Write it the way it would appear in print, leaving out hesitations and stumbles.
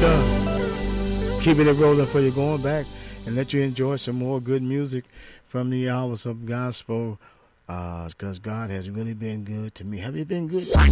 Keeping it rolling for you, going back and let you enjoy some more good music from the hours of gospel. Because God has really been good to me. Have you been good?